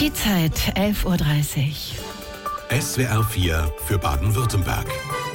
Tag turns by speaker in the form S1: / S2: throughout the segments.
S1: Die Zeit 11:30 Uhr.
S2: SWR 4 für Baden-Württemberg.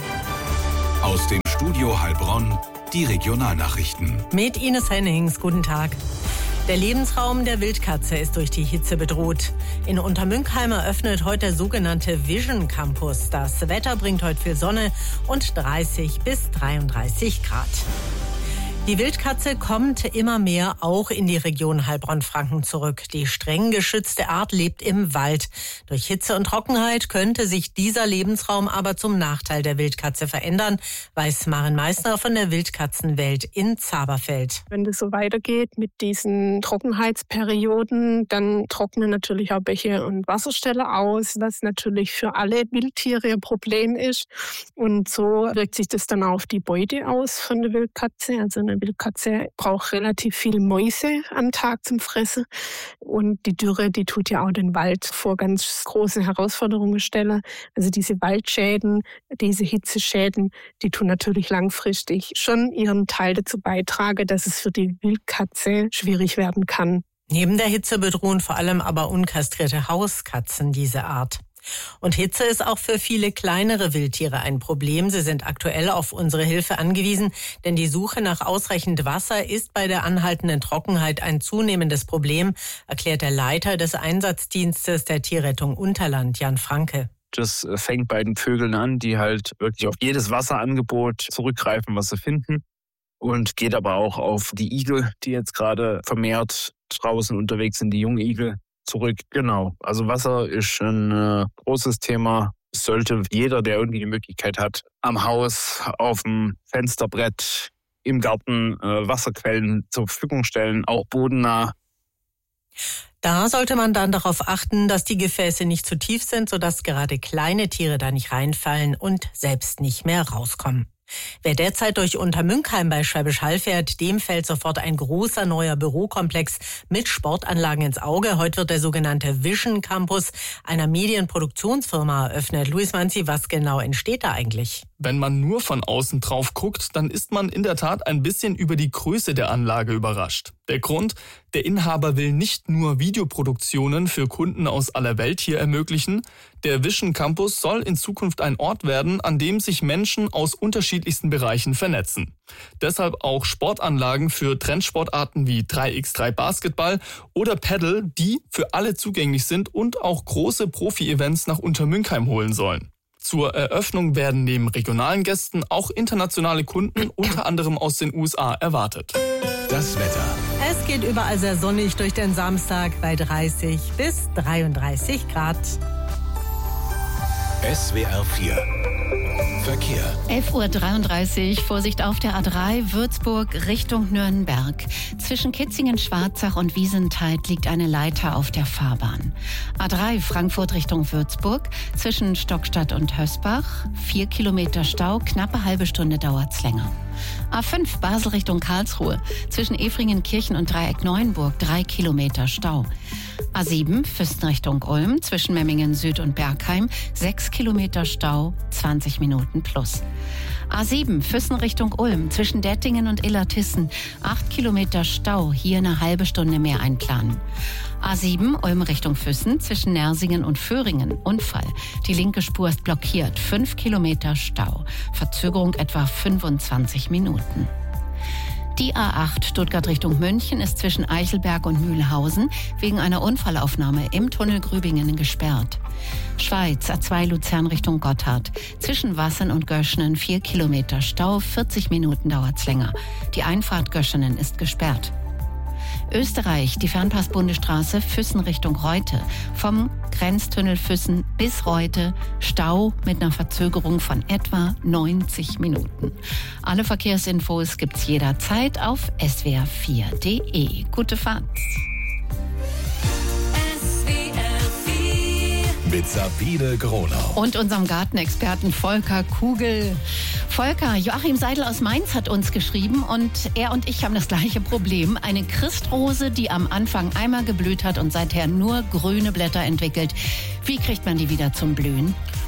S2: Aus dem Studio Heilbronn die Regionalnachrichten.
S3: Mit Ines Hennings, guten Tag. Der Lebensraum der Wildkatze ist durch die Hitze bedroht. In Untermünkheim eröffnet heute der sogenannte Vision Campus. Das Wetter bringt heute viel Sonne und 30 bis 33 Grad. Die Wildkatze kommt immer mehr auch in die Region Heilbronn-Franken zurück. Die streng geschützte Art lebt im Wald. Durch Hitze und Trockenheit könnte sich dieser Lebensraum aber zum Nachteil der Wildkatze verändern, weiß Maren Meissner von der Wildkatzenwelt in Zaberfeld.
S4: Wenn das so weitergeht mit diesen Trockenheitsperioden, dann trocknen natürlich auch Bäche und Wasserställe aus, was natürlich für alle Wildtiere ein Problem ist. Und so wirkt sich das dann auch auf die Beute aus von der Wildkatze. Also eine Wildkatze braucht relativ viel Mäuse am Tag zum Fressen. Und die Dürre, die tut ja auch den Wald vor ganz große Herausforderungen stellen. Also diese Waldschäden, diese Hitzeschäden, die tun natürlich langfristig schon ihren Teil dazu beitragen, dass es für die Wildkatze schwierig werden kann.
S3: Neben der Hitze bedrohen vor allem aber unkastrierte Hauskatzen diese Art. Und Hitze ist auch für viele kleinere Wildtiere ein Problem. Sie sind aktuell auf unsere Hilfe angewiesen, denn die Suche nach ausreichend Wasser ist bei der anhaltenden Trockenheit ein zunehmendes Problem, erklärt der Leiter des Einsatzdienstes der Tierrettung Unterland, Jan Franke.
S5: Das fängt bei den Vögeln an, die halt wirklich auf jedes Wasserangebot zurückgreifen, was sie finden. Und geht aber auch auf die Igel, die jetzt gerade vermehrt draußen unterwegs sind, die Jungigel. Zurück, genau. Also Wasser ist ein großes Thema. Sollte jeder, der irgendwie die Möglichkeit hat, am Haus, auf dem Fensterbrett, im Garten Wasserquellen zur Verfügung stellen, auch bodennah.
S3: Da sollte man dann darauf achten, dass die Gefäße nicht zu tief sind, sodass gerade kleine Tiere da nicht reinfallen und selbst nicht mehr rauskommen. Wer derzeit durch Untermünkheim bei Schwäbisch Hall fährt, dem fällt sofort ein großer neuer Bürokomplex mit Sportanlagen ins Auge. Heute wird der sogenannte Vision Campus einer Medienproduktionsfirma eröffnet. Luis Manzi, was genau entsteht da eigentlich?
S6: Wenn man nur von außen drauf guckt, dann ist man in der Tat ein bisschen über die Größe der Anlage überrascht. Der Grund: Der Inhaber will nicht nur Videoproduktionen für Kunden aus aller Welt hier ermöglichen. Der Vision Campus soll in Zukunft ein Ort werden, an dem sich Menschen aus unterschiedlichsten Bereichen vernetzen. Deshalb auch Sportanlagen für Trendsportarten wie 3x3 Basketball oder Paddle, die für alle zugänglich sind und auch große Profi-Events nach Untermünkheim holen sollen. Zur Eröffnung werden neben regionalen Gästen auch internationale Kunden, unter anderem aus den USA, erwartet.
S2: Das Wetter.
S3: Es geht überall sehr sonnig durch den Samstag bei 30 bis 33 Grad.
S2: SWR 4 Verkehr.
S1: 11:33 Uhr, Vorsicht auf der A3 Würzburg Richtung Nürnberg. Zwischen Kitzingen-Schwarzach und Wiesenthal liegt eine Leiter auf der Fahrbahn. A3 Frankfurt Richtung Würzburg, zwischen Stockstadt und Hösbach, 4 Kilometer Stau, knappe halbe Stunde dauert's länger. A5 Basel Richtung Karlsruhe, zwischen Efringenkirchen und Dreieck-Neuenburg, 3 Kilometer Stau. A7 Füssen Richtung Ulm, zwischen Memmingen Süd und Bergheim, 6 Kilometer Stau, 20 Minuten plus. A7 Füssen Richtung Ulm, zwischen Dettingen und Illertissen, 8 Kilometer Stau, hier eine halbe Stunde mehr einplanen. A7 Ulm Richtung Füssen, zwischen Nersingen und Föhringen, Unfall. Die linke Spur ist blockiert, 5 Kilometer Stau. Verzögerung etwa 25 Minuten. Die A8 Stuttgart Richtung München ist zwischen Eichelberg und Mühlhausen wegen einer Unfallaufnahme im Tunnel Grübingen gesperrt. Schweiz A2 Luzern Richtung Gotthard. Zwischen Wassern und Göschenen 4 Kilometer Stau, 40 Minuten dauert's länger. Die Einfahrt Göschenen ist gesperrt. Österreich, die Fernpass-Bundesstraße Füssen Richtung Reute. Vom Grenztunnel Füssen bis Reute Stau mit einer Verzögerung von etwa 90 Minuten. Alle Verkehrsinfos gibt's jederzeit auf swr4.de. Gute Fahrt!
S2: Mit Sabine Gronau.
S1: Und unserem Gartenexperten Volker Kugel. Volker, Joachim Seidel aus Mainz hat uns geschrieben und er und ich haben das gleiche Problem. Eine Christrose, die am Anfang einmal geblüht hat und seither nur grüne Blätter entwickelt. Wie kriegt man die wieder zum Blühen?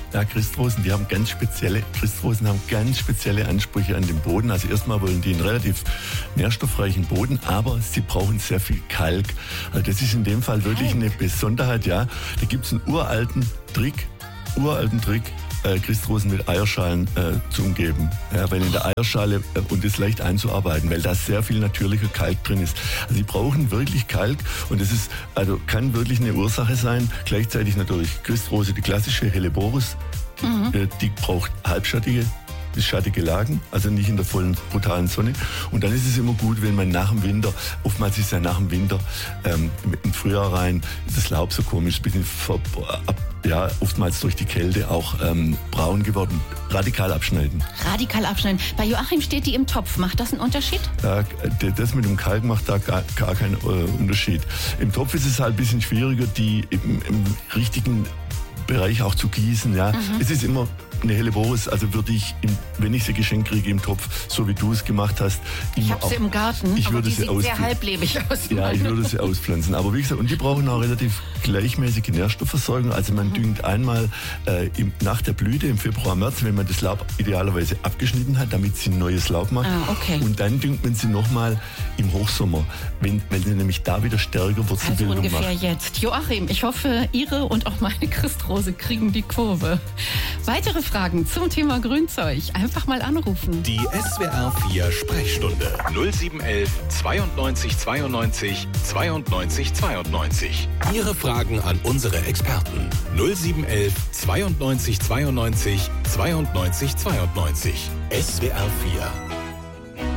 S7: Ja, Christrosen haben ganz spezielle Ansprüche an den Boden. Also erstmal wollen die einen relativ nährstoffreichen Boden, aber sie brauchen sehr viel Kalk. Also das ist in dem Fall wirklich eine Besonderheit, ja. Da gibt es einen uralten Trick, Christrosen mit Eierschalen zu umgeben. Ja, weil in der Eierschale, und das leicht einzuarbeiten, weil da sehr viel natürlicher Kalk drin ist. Also sie brauchen wirklich Kalk und das ist, also kann wirklich eine Ursache sein. Gleichzeitig natürlich Christrose, die klassische Helleborus, die braucht halbschattige bis schattige Lagen, also nicht in der vollen, brutalen Sonne. Und dann ist es immer gut, wenn man nach dem Winter, oftmals ist ja nach dem Winter im Frühjahr rein, ist das Laub so komisch, ein bisschen oftmals durch die Kälte auch braun geworden. Radikal abschneiden.
S1: Radikal abschneiden. Bei Joachim steht die im Topf. Macht das einen Unterschied?
S7: Ja, das mit dem Kalk macht da gar keinen Unterschied. Im Topf ist es halt ein bisschen schwieriger, die im richtigen Bereich auch zu gießen. Ja. Es ist immer eine Helleborus, also würde ich, wenn ich sie geschenkt kriege im Topf, so wie du es gemacht hast,
S1: ich habe sie im Garten, aber die sieht sehr halblebig aus.
S7: Ja, ich würde sie auspflanzen. Aber wie gesagt, und die brauchen auch relativ gleichmäßige Nährstoffversorgung. Also man düngt einmal nach der Blüte im Februar, März, wenn man das Laub idealerweise abgeschnitten hat, damit sie ein neues Laub macht.
S1: Okay.
S7: Und dann düngt man sie nochmal im Hochsommer, weil sie nämlich da wieder stärker Wurzelbildung macht.
S1: Also ungefähr jetzt. Joachim, ich hoffe, Ihre und auch meine Christrose kriegen die Kurve. Weitere Fragen zum Thema Grünzeug einfach mal anrufen.
S2: Die SWR 4 Sprechstunde 0711 92 92 92 92. Ihre Fragen an unsere Experten 0711 92 92 92 92. SWR 4